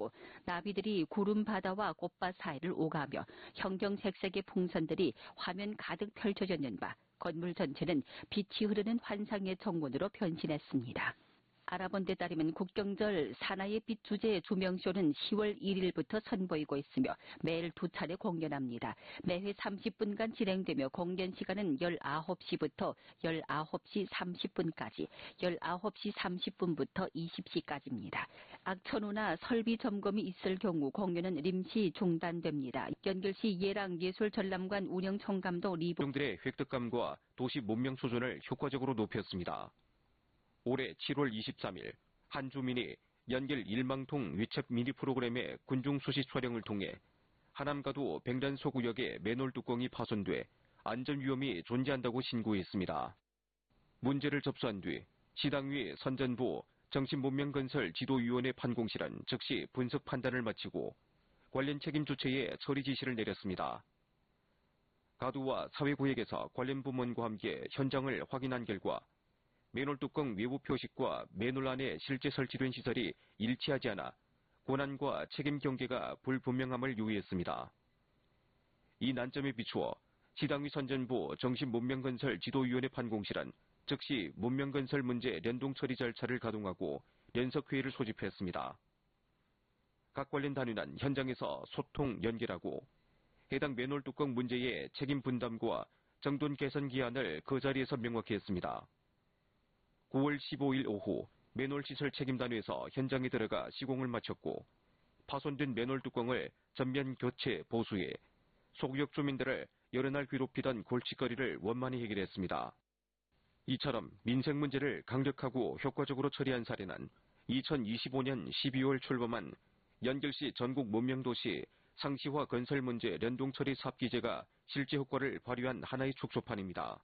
쏟아지고 나비들이 구름 바다와 꽃밭 사이를 오가며 형경색색의 풍선들이 화면 가득 펼쳐졌는 바 건물 전체는 빛이 흐르는 환상의 정원으로 변신했습니다. 알아본 데 따르면 국경절 사나이의 빛 주제 조명쇼는 10월 1일부터 선보이고 있으며 매일 2차례 공연합니다. 매회 30분간 진행되며 공연 시간은 19시부터 19시 30분까지, 19시 30분부터 20시까지입니다. 악천후나 설비 점검이 있을 경우 공연은 임시 중단됩니다. 연결시 예랑예술전람관 운영총감도 리브 종들의 획득감과 도시 문명 수준을 효과적으로 높였습니다. 올해 7월 23일 한 주민이 연길 일망통 위책 미니 프로그램의 군중 수시 촬영을 통해 하남가도 백란소구역의 맨홀 뚜껑이 파손돼 안전 위험이 존재한다고 신고했습니다. 문제를 접수한 뒤 시당위 선전부 정신문명건설 지도위원회 판공실은 즉시 분석 판단을 마치고 관련 책임 주체에 처리 지시를 내렸습니다. 가두와 사회구역에서 관련 부문과 함께 현장을 확인한 결과 맨홀 뚜껑 외부 표식과 맨홀 안에 실제 설치된 시설이 일치하지 않아 권한과 책임 경계가 불분명함을 요구했습니다. 이 난점에 비추어 시당위 선전부 정신문명건설 지도위원회 판공실은 즉시 문명건설 문제 연동 처리 절차를 가동하고 연석회의를 소집했습니다. 각 관련 단위는 현장에서 소통 연결하고 해당 맨홀 뚜껑 문제의 책임 분담과 정돈 개선 기한을 그 자리에서 명확히 했습니다. 9월 15일 오후 맨홀 시설 책임단위에서 현장에 들어가 시공을 마쳤고 파손된 맨홀 뚜껑을 전면 교체 보수해 소구역 주민들을 여러 날 괴롭히던 골칫거리를 원만히 해결했습니다. 이처럼 민생 문제를 강력하고 효과적으로 처리한 사례는 2025년 12월 출범한 연결시 전국 문명도시 상시화 건설 문제 연동처리 사업기제가 실제 효과를 발휘한 하나의 촉소판입니다.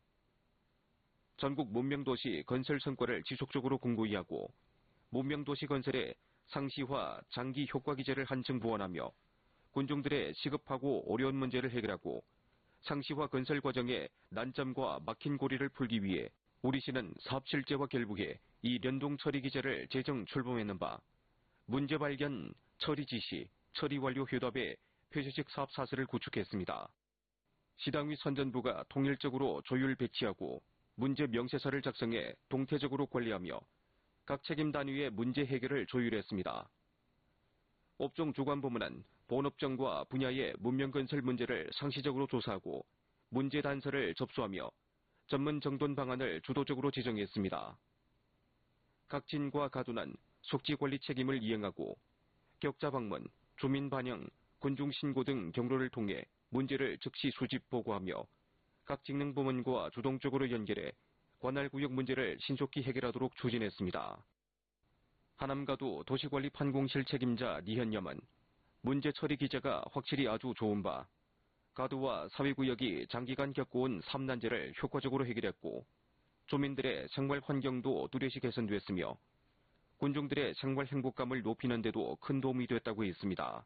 전국 문명도시 건설 성과를 지속적으로 공고히 하고 문명도시 건설의 상시화 장기 효과 기제를 한층 보완하며 군중들의 시급하고 어려운 문제를 해결하고 상시화 건설 과정의 난점과 막힌 고리를 풀기 위해 우리 시는 사업 실제와 결부해 이 연동 처리 기제를 제정 출범했는 바 문제 발견, 처리 지시, 처리 완료 효답의 폐쇄식 사업 사슬을 구축했습니다. 시당위 선전부가 통일적으로 조율 배치하고 문제 명세서를 작성해 동태적으로 관리하며 각 책임 단위의 문제 해결을 조율했습니다. 업종 주관부문은 본업종과 분야의 문명건설 문제를 상시적으로 조사하고 문제 단서를 접수하며 전문 정돈 방안을 주도적으로 제정했습니다. 각 진과 가두는 숙지관리 책임을 이행하고 격자 방문, 주민 반영, 군중 신고 등 경로를 통해 문제를 즉시 수집 보고하며 각 직능부문과 주동적으로 연결해 관할구역 문제를 신속히 해결하도록 추진했습니다. 하남가도 도시관리 판공실 책임자 니현염은 문제 처리 기제가 확실히 아주 좋은 바 가두와 사회구역이 장기간 겪어온 삼난제를 효과적으로 해결했고 주민들의 생활 환경도 뚜렷이 개선됐으며 군중들의 생활 행복감을 높이는 데도 큰 도움이 됐다고 했습니다.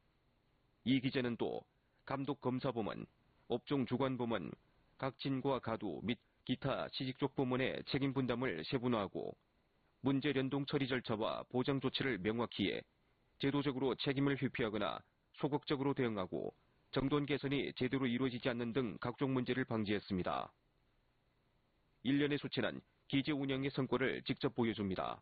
이 기제는 또 감독검사부문, 업종주관부문, 각 진과 가두 및 기타 시직족 부문의 책임 분담을 세분화하고 문제 연동 처리 절차와 보장 조치를 명확히 해 제도적으로 책임을 회피하거나 소극적으로 대응하고 정돈 개선이 제대로 이루어지지 않는 등 각종 문제를 방지했습니다. 일련의 수치는 기제 운영의 성과를 직접 보여줍니다.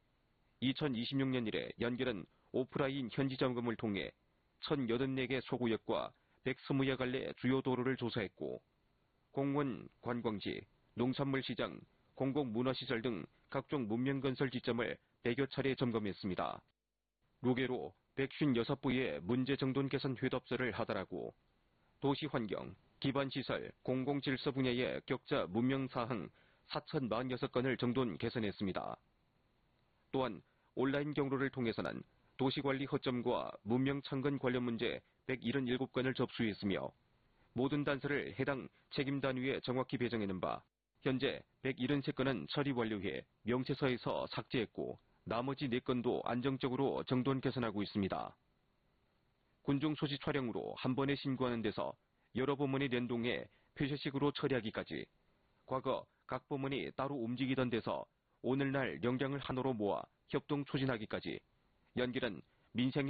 2026년 이래 연결은 오프라인 현지 점검을 통해 1084개 소구역과 120여 갈래 주요 도로를 조사했고 공원, 관광지, 농산물 시장, 공공문화시설 등 각종 문명건설 지점을 100여 차례 점검했습니다. 루게로 156부의 문제 정돈 개선 회답서를 하달하고 도시환경, 기반시설, 공공질서 분야의 격자 문명사항 4,046건을 정돈 개선했습니다. 또한 온라인 경로를 통해서는 도시관리 허점과 문명창건 관련 문제 177건을 접수했으며 모든 단서를 해당 책임 단위에 정확히 배정하는 바 현재 173건은 처리 완료해 명세서에서 삭제했고 나머지 4건도 안정적으로 정돈 개선하고 있습니다. 군중 소시 촬영으로 한 번에 신고하는 데서 여러 부문이聯동해 폐쇄식으로 처리하기까지 과거 각 부문이 따로 움직이던 데서 오늘날 역량을 하나로 모아 협동 추진하기까지 연결은 민생의